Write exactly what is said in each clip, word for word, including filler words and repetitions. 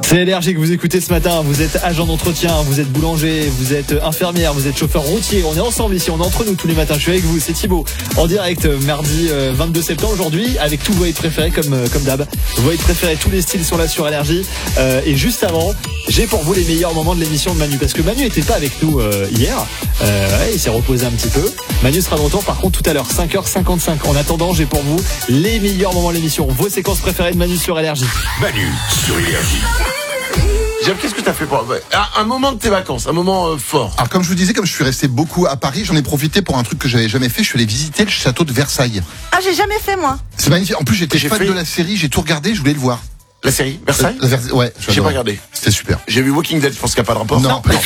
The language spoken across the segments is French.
C'est Énergie que vous écoutez ce matin. Vous êtes agent d'entretien, vous êtes boulanger, vous êtes infirmière, vous êtes chauffeur routier. On est ensemble ici, on est entre nous tous les matins. Je suis avec vous, c'est Thibaut. En direct, mardi vingt-deux septembre aujourd'hui, avec tous vos hits préférés comme, comme d'hab. Vos hits préférés, tous les styles sont là sur Énergie. Euh, et juste avant, j'ai pour vous les meilleurs moments de l'émission de Manu. Parce que Manu n'était pas avec nous euh, hier. Euh, ouais, il s'est reposé un petit peu. Manu sera de retour par contre tout à l'heure, cinq heures cinquante-cinq. En attendant, j'ai pour vous les meilleurs moments de l'émission. Vos séquences préférées de Manu sur Énergie. Manu sur Énergie. Jeff, qu'est-ce que tu as fait pour un moment de tes vacances, un moment euh, fort? Alors comme je vous disais, comme je suis resté beaucoup à Paris, j'en ai profité pour un truc que j'avais jamais fait. Je suis allé visiter le château de Versailles. Ah, j'ai jamais fait moi. C'est magnifique. En plus, j'étais J'ai fan fait... de la série, j'ai tout regardé, je voulais le voir. La série Versailles euh, Vers... Ouais, j'ai pas regardé. C'était super. J'ai vu Walking Dead, je pense qu'il n'y a pas de rapport. Non. non.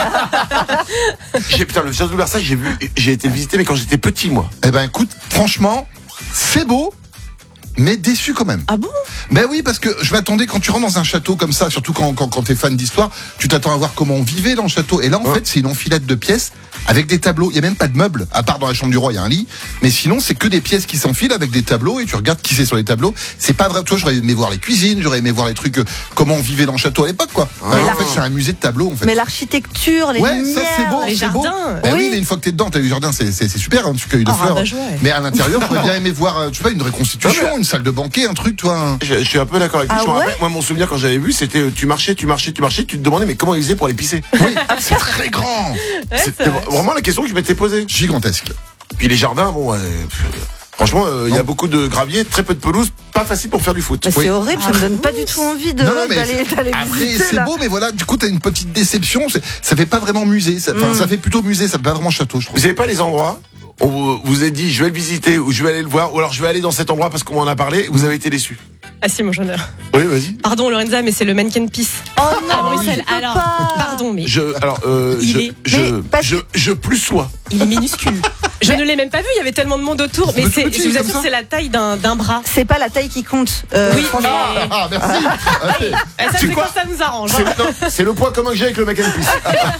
j'ai, putain, le château de Versailles, j'ai vu, j'ai été le visiter, mais quand j'étais petit, moi. Eh ben, écoute, franchement, c'est beau. Mais déçu quand même. Ah bon? Ben oui, parce que je m'attendais, quand tu rentres dans un château comme ça, surtout quand, quand, quand t'es fan d'histoire, tu t'attends à voir comment on vivait dans le château. Et là, en ouais. fait, c'est une enfilade de pièces avec des tableaux. Il y a même pas de meubles, à part dans la chambre du roi, il y a un lit. Mais sinon, c'est que des pièces qui s'enfilent avec des tableaux et tu regardes qui c'est sur les tableaux. C'est pas vrai. Toi, j'aurais aimé voir les cuisines, j'aurais aimé voir les trucs, euh, comment on vivait dans le château à l'époque, quoi. Ah. En fait, c'est un musée de tableaux, en fait. Mais l'architecture, les ouais, lumières, ça, c'est beau, les c'est jardins. Beau. Ben oui. oui, mais une fois que t'es dedans, t'as vu le jardin, c'est, c'est, c'est super, hein, tu cueilles de oh, fleurs. Mais à l'intérieur, j'aurais bien aimé voir, tu sais pas, une reconstitution, ah, une salle de banquet, un truc, toi. Je, je suis un peu d'accord avec ah, toi. Ouais moi, mon souvenir quand j'avais vu, c'était tu marchais, tu marchais, tu marchais, tu te demandais mais comment ils faisaient pour aller pisser. Oui, c'est très grand. Ouais, c'était c'est vraiment la question que je m'étais posée. Gigantesque. Puis les jardins, bon, euh, franchement, il euh, y a beaucoup de gravier, très peu de pelouse, pas facile pour faire du foot. Mais oui. C'est horrible, ça me donne pas du tout envie de, non, non, d'aller, d'aller après, visiter. C'est là. beau, mais voilà, du coup, t'as une petite déception. C'est, ça fait pas vraiment musée. Ça, mm. ça fait plutôt musée, ça fait pas vraiment château, je trouve. Vous savez pas les endroits? On vous, vous a dit, je vais le visiter, ou je vais aller le voir, ou alors je vais aller dans cet endroit parce qu'on m'en a parlé, vous avez été déçus. Ah si, mon jeune. Oui, vas-y. Pardon, Lorenza, mais c'est le Mannequin Peace. Oh non, à Bruxelles. Oui, alors, pas. pardon, mais. Je, alors, euh, il je, est... je, mais, je, je, je plus sois. Il est minuscule. Je ne l'ai même pas vu, il y avait tellement de monde autour. Mais c'est, petit, je vous assure, c'est la taille d'un, d'un bras. C'est pas la taille qui compte. Euh, oui, mais... ah, ah, merci. Okay. Ça, c'est quoi ça nous arrange. C'est, non, c'est le point commun que j'ai avec le Mannequin Peace.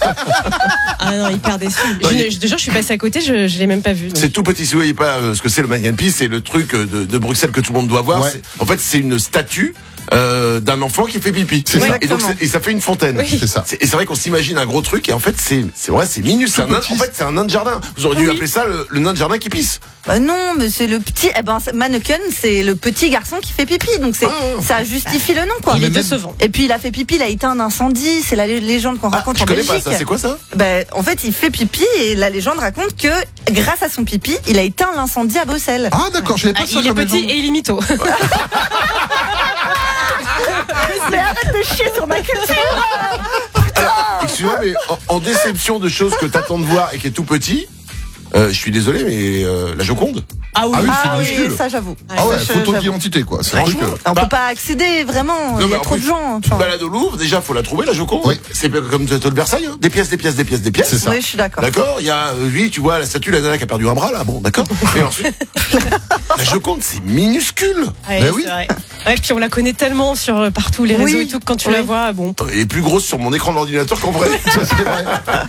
Ah non, hyper déçu. Non, je, il... je, déjà, je suis passé à côté, je, je l'ai même pas vu. Donc. C'est tout petit, si vous voyez pas euh, ce que c'est le Mannequin Peace, c'est le truc de, de Bruxelles que tout le monde doit voir. Ouais. En fait, c'est une statue. Euh, d'un enfant qui fait pipi. C'est ça. Et donc et ça fait une fontaine. Oui. C'est ça. C'est, et c'est vrai qu'on s'imagine un gros truc et en fait c'est c'est vrai c'est minuscule. C'est un nain, en fait c'est un nain de jardin. Vous auriez dû oui. appeler ça le, le nain de jardin qui pisse. Bah non, mais c'est le petit. Eh ben mannequin, c'est le petit garçon qui fait pipi. Donc c'est ah, ça justifie le nom quoi. Il est décevant. Et puis il a fait pipi, il a éteint un incendie. C'est la légende qu'on raconte ah, en Belgique. Je connais pas ça. C'est quoi ça? Ben en fait il fait pipi et la légende raconte que grâce à son pipi, il a éteint l'incendie à Bruxelles. Ah d'accord, je savais pas ah, ça. Il est petit légende. Et il est mytho. Mais arrête de chier sur ma culture. Alors, excuse-moi, mais en, en déception de choses que t'attends de voir et qui est tout petit, euh, je suis désolé, mais euh, la Joconde. Ah oui, ah oui, ah oui ça j'avoue. Ah ouais, ça, photo j'avoue. d'identité quoi. C'est ouais, truc, euh... On bah, peut pas accéder vraiment. Non, il y a trop plus, de gens. Tu te balades au Louvre, déjà faut la trouver la Joconde. Oui. C'est comme le château de Versailles, hein. Des pièces, des pièces, des pièces, des pièces. C'est ça. Oui, je suis d'accord. D'accord. Il y a euh, lui, tu vois la statue, la nana qui a perdu un bras là. Bon, d'accord. Et ensuite, la Joconde, c'est minuscule. Ouais, ben oui. Vrai. Ouais, puis on la connaît tellement sur euh, partout les réseaux oui. et tout que quand tu oui. la vois, bon. Elle est plus grosse sur mon écran d'ordinateur qu'en vrai. Ça, c'est vrai.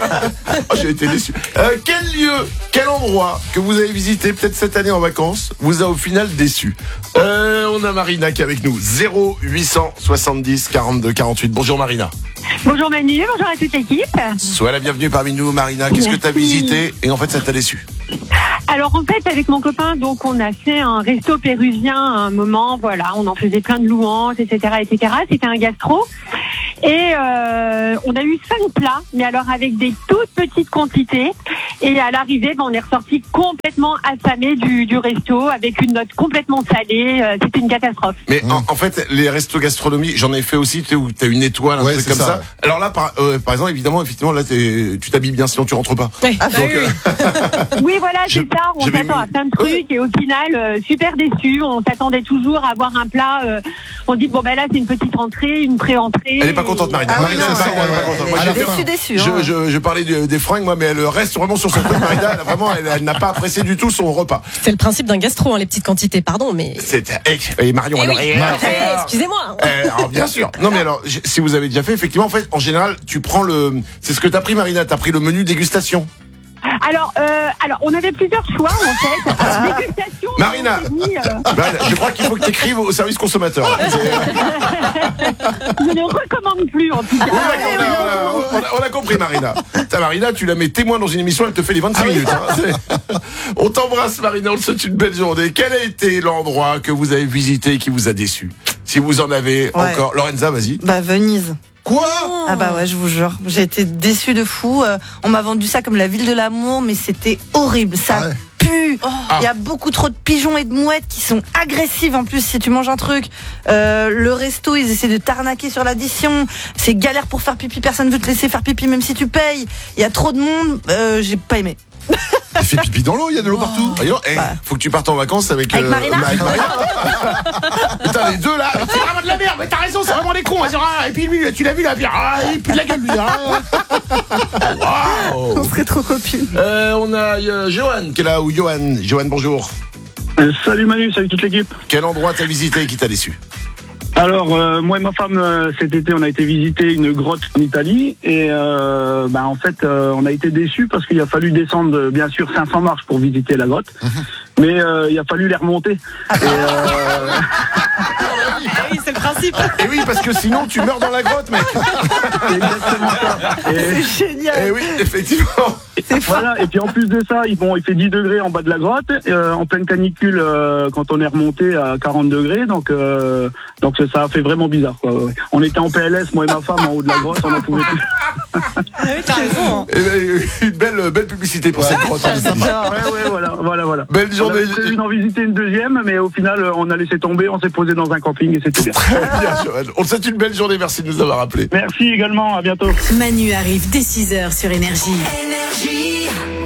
Oh, j'ai été déçu. Euh, quel lieu, quel endroit que vous avez visité peut-être cette année en vacances vous a au final déçu? euh, On a Marina qui est avec nous. zéro huit cent soixante-dix quarante-deux quarante-huit. Bonjour Marina. Bonjour Manu, bonjour à toute l'équipe. Sois la bienvenue parmi nous Marina. Qu'est-ce Merci. que tu as visité et en fait ça t'a déçu? Alors en fait avec mon copain donc on a fait un resto péruvien à un moment, voilà, on en faisait plein de louanges, et cetera, et cetera. C'était un gastro et euh, on a eu cinq plats, mais alors avec des toutes petites quantités. Et à l'arrivée, ben, on est ressorti complètement affamé du, du resto avec une note complètement salée. Euh, c'était une catastrophe. Mais mmh. en, en fait, les restos gastronomiques, j'en ai fait aussi, tu sais, où t'as une étoile, un ouais, truc comme ça. ça. Alors là, par, euh, par exemple, évidemment, effectivement, là, t'es, tu t'habilles bien, sinon tu rentres pas. Oui, ah, donc, oui, euh... oui, voilà, c'est ça. On s'attend mis... à plein de trucs oui. et au final, euh, super déçu. On s'attendait toujours à avoir un plat. Euh, on dit bon ben là, c'est une petite entrée, une pré-entrée. Elle est pas contente, Marina. Ah, Marina, oui, c'est ça. ouais, ouais, ouais, ouais, déçu, déçu. Je, hein. je, je parlais de, des fringues, moi, mais elle reste vraiment sur son truc, Marina. Elle, vraiment, elle, elle n'a pas apprécié du tout son repas. C'est le principe d'un gastro, hein, les petites quantités, pardon, mais. C'est, et Marion, eh alors, oui. et, eh, excusez-moi. Eh, alors, bien sûr. Non, mais alors, si vous avez déjà fait, effectivement, en fait, en général, tu prends le, c'est ce que t'as pris, Marina, t'as pris le menu dégustation. Alors, euh, alors, on avait plusieurs choix en fait. Alors, dégustation. Marina, mis, euh... bah, je crois qu'il faut que tu écrives au service consommateur. je ne recommande plus, en tout cas. Oui, d'accord, on, a, on, a, on a compris, Marina. Ta Marina, tu la mets témoin dans une émission, elle te fait les vingt-cinq minutes. Hein. C'est- On t'embrasse, Marina, on te souhaite une belle journée. Quel a été l'endroit que vous avez visité et qui vous a déçu? Si vous en avez Ouais. encore. Lorenza, vas-y. Bah, Venise. Quoi? Ah bah ouais, je vous jure. J'ai été déçue de fou. Euh, on m'a vendu ça comme la ville de l'amour, mais c'était horrible. Ça Ah ouais. pue. Ah. Il y a beaucoup trop de pigeons et de mouettes qui sont agressives en plus si tu manges un truc. Euh, le resto, ils essaient de t'arnaquer sur l'addition. C'est galère pour faire pipi. Personne veut te laisser faire pipi même si tu payes. Il y a trop de monde. Euh, j'ai pas aimé. Il fait pipi dans l'eau, il y a de l'eau partout. D'ailleurs, hey, faut que tu partes en vacances avec, Avec Marina. avec Marina. Putain, les deux là. C'est vraiment de la merde, mais t'as raison, c'est vraiment des cons. Et puis lui, tu l'as vu là, ah, il pue de la gueule lui. Hein. Waouh. On serait trop copines. Euh, on a euh, Johan qui est là, ou Johan. Johan, bonjour. Euh, salut Manu, salut toute l'équipe. Quel endroit t'as visité et qui t'a déçu? Alors, euh, moi et ma femme, euh, cet été, on a été visiter une grotte en Italie. Et euh, bah, en fait, euh, on a été déçus parce qu'il a fallu descendre, euh, bien sûr, cinq cents marches pour visiter la grotte. Mais euh, il a fallu les remonter. Et, euh, Ah oui, c'est le principe. Et oui, parce que sinon tu meurs dans la grotte, mec. c'est exactement ça. Et, C'est génial. Et oui, effectivement. voilà. Et puis en plus de ça, il, bon, il fait dix degrés en bas de la grotte, euh, en pleine canicule euh, quand on est remonté à quarante degrés. Donc, euh, donc ça a fait vraiment bizarre, quoi. Ouais. On était en P L S, moi et ma femme, en haut de la grotte, on en pouvait plus. Ah oui, t'as raison. hein. Et ben, une belle, belle publicité pour cette grotte. Ouais, ouais, voilà, voilà, voilà. Belle On journée. avait prévu d'en visiter une deuxième, mais au final, on a laissé tomber, on s'est posé dans un camping et c'était bien. Bien, Johan. On te souhaite une belle journée, merci de nous avoir appelés. Merci également, à bientôt. Manu arrive dès six heures sur Énergie. Énergie.